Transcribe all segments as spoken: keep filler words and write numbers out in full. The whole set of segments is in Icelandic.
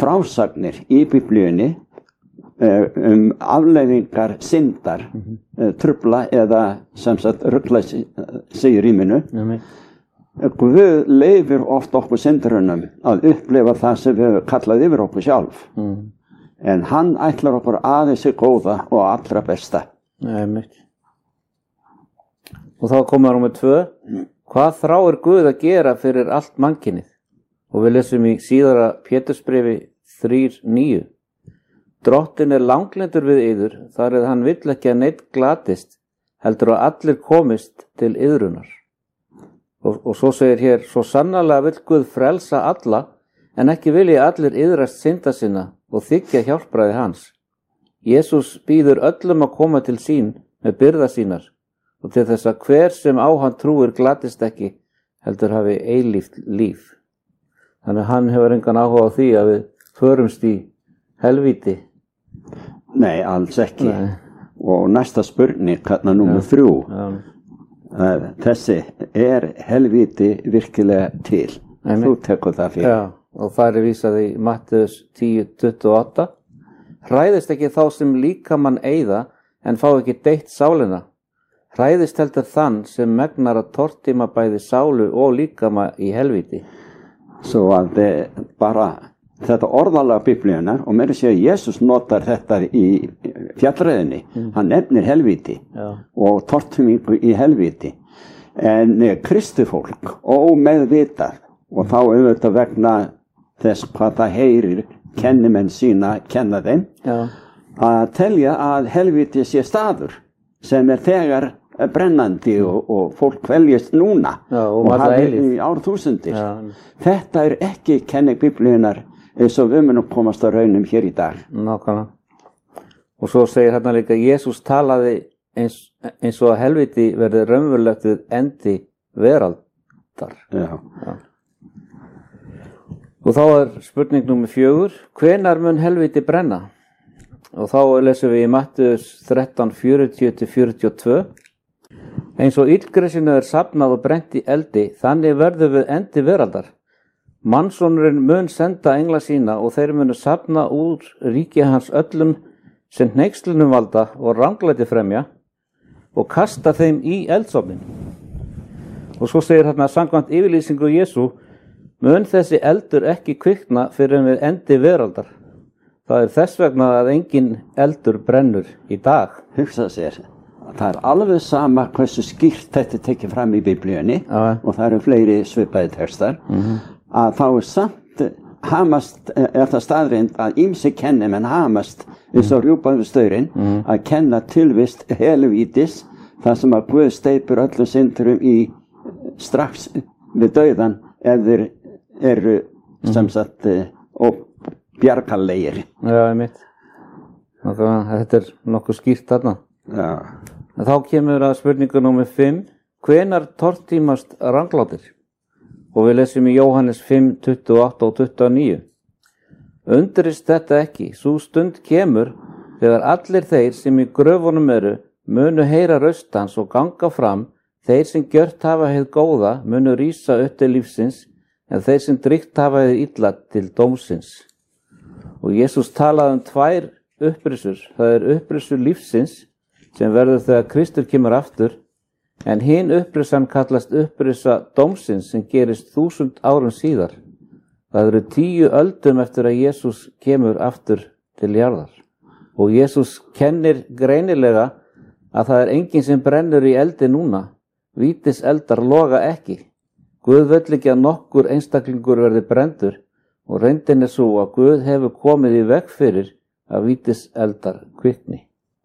frásagnir í Biblíunni um afleiðingar syndar, mm-hmm. trufla eða sem sagt rugla sig í rýminu. Mm-hmm. Guð leyfir oft okkur syndurunum að upplifa það sem við kallað yfir okkur sjálf. Mm. En hann ætlar okkur aðeins í góða og allra besta. Nei, mitt. Og þá komum við númer tvö. Mm. Hvað þráir Guð að gera fyrir allt mannkynið? Og við lesum í síðara Pétursbréfi þrjú níu. Drottinn er langlyndur við yður, þar eð hann vill ekki að neitt glatist, heldur að allir komist til iðrunar. Og, og svo segir hér, svo sannarlega vill Guð frelsa alla, en ekki vilji allir iðrast synda sinna og þiggja hjálpræði hans. Jesús býður öllum að koma til sín með byrða sínar og til þess að hver sem á hann trúir glatist ekki, heldur hafi eilíft líf. Þannig að hann hefur engan áhuga á því að við förumst í helvíti. Nei, alls ekki. Nei. Og næsta spurning, hérna númer þrjú. Já. Þessi, er helvíti virkilega til? Nei, þú tekur það fyrir. Já, og það er vísað í Mattheus tíu tuttugu og átta. Hræðist ekki þá sem líkamann eyða, en fá ekki deytt sálina. Hræðist heldur þann sem megnar að tortíma bæði sálu og líkama í helvíti. Svo að bara þetta orðalag Biblíunar, og meira sé að Jesús notar þetta í fjallræðinni, mm. hann nefnir helvíti. Já. Og tortímingu í helvíti. En kristi fólk ómeðvitað, og þá auðvitað vegna þess hvað það heyrir kennimenn sína kenna þeim, já. Að telja að helvíti sé staður sem er þegar brennandi og, og fólk veljast núna, já, og, og hafði í árþúsundir. Þetta er ekki kenning Biblíunar eins og við munum komast að raunum hér í dag. Nákvæmlega. Og svo segir hérna líka, Jesús talaði eins, eins og að helviti verði raunverulegt við endi veraldar. Já. Já. Og þá er spurning númer fjögur, hvenær mun helviti brenna? Og þá lesum við í Mattheus þrettán fjörutíu til fjörutíu og tvö. Eins og illgresinu er safnað og brent í eldi, þannig verður við endi veraldar. Mannsonurinn mun senda engla sína og þeir munu safna úr ríki hans öllum sem hneykslunum valda og ranglæti fremja og kasta þeim í eldsofnin. Og svo segir hérna samkvæmt yfirlýsingu Jesú, mun þessi eldur ekki kvikna fyrir en við endi veraldar. Það er þess vegna að engin eldur brennur í dag. Hugsa sér, það er alveg sama hversu skýrt þetta er tekið fram í Biblíunni, ja. Og það eru fleiri svipaði textar, mm-hmm. að þá er samt hamast, er það staðreind að ýmsi kennimenn hamast eins og rjúpaðu staurinn, mm-hmm. að kenna tilvist helvítis, þar sem að Guð steypur öllu syndurum í strax við dauðan ef þeir eru mm-hmm. sem sagt og bjargalegir. Já, ég mitt. Þetta er nokkuð skýrt þarna. Já. En þá kemur að spurningu númer fimm. Hvenær tortímast ranglátir? Og við lesum í Jóhannes fimm tuttugu og átta og tuttugu og níu. Undrist þetta ekki, sú stund kemur þegar allir þeir sem í gröfunum eru munu heyra röst hans og ganga fram, þeir sem gjört hafa hið góða munu rísa upp til lífsins, en þeir sem drygt hafa hið illa til dómsins. Og Jesús talaði um tvær upprisur, það er upprisur lífsins sem verður þegar Kristur kemur aftur, en hinn upprisan kallast upprisa dómsins sem gerist þúsund árum síðar. Það eru tíu öldum eftir að Jesús kemur aftur til jarðar. Og Jesús kennir greinilega að það er enginn sem brennur í eldi núna, vítis eldar loga ekki. Guð vill ekki að nokkur einstaklingur verði brenndur, og reyndin er svo að Guð hefur komið í veg fyrir að vítis eldar kvikni.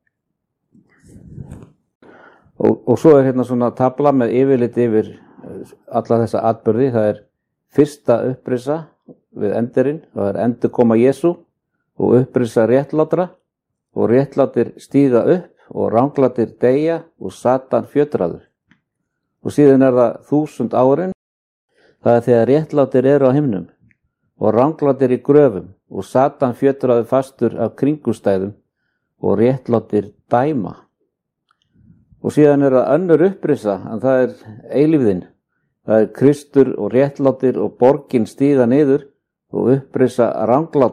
Og, og svo er hérna svona tabla með yfirlit yfir alla þessa atburði. Það er fyrsta upprisa við endirinn, það er endurkoma Jesú og upprisa réttlátra og réttlátir stíga upp og ranglátir deyja og Satan fjötraður. Og síðan er það þúsund árin, það er þegar réttlátir eru á himnum og ranglátir í gröfum og Satan fjötraður fastur af kringumstæðum og réttlátir dæma. Og síðan er það önnur upprisa, en það er eilífðin. Það er Kristur og réttlátir og borgin stíga niður og upprisa rangláta